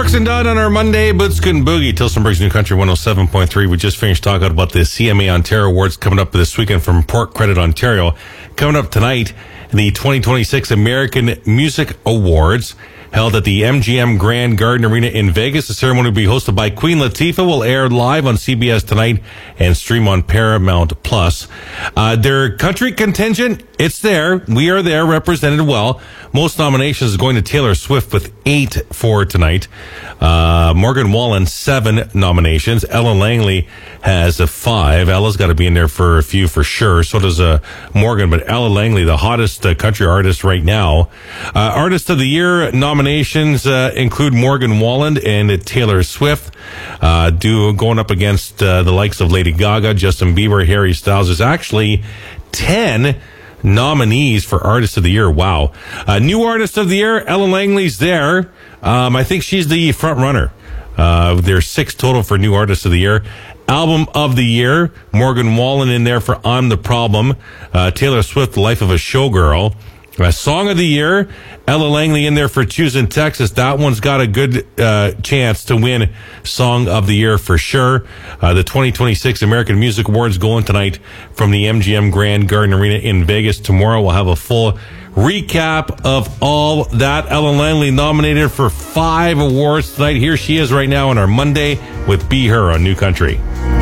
Brooks and Dunn on our Monday Bootskin Boogie. Tilsonburg's New Country 107.3. We just finished talking about the CMA Ontario Awards coming up this weekend from Port Credit Ontario. Coming up tonight, the 2026 American Music Awards held at the MGM Grand Garden Arena in Vegas. The ceremony will be hosted by Queen Latifah, will air live on CBS tonight and stream on Paramount Plus. Their country contingent, it's there. We are there, represented well. Most nominations going to Taylor Swift with 8 for tonight. Morgan Wallen, 7 nominations. Ella Langley has 5. Ella's got to be in there for a few for sure. So does Morgan, but Ella Langley, the hottest country artist right now. Artist of the Year nominations include Morgan Wallen and Taylor Swift. Going up against the likes of Lady Gaga, Justin Bieber, Harry Styles. There's actually 10 nominees for Artist of the Year. Wow. New Artist of the Year, Ella Langley's there. I think she's the front runner. There's 6 total for New Artist of the Year. Album of the Year, Morgan Wallen in there for I'm the Problem. Taylor Swift, Life of a Showgirl. Song of the Year, Ella Langley in there for Choosing Texas. That one's got a good chance to win Song of the Year for sure. The 2026 American Music Awards going tonight from the MGM Grand Garden Arena in Vegas. Tomorrow we'll have a full recap of all that. Ella Langley nominated for 5 awards tonight. Here she is right now on our Monday with Be Her on New Country.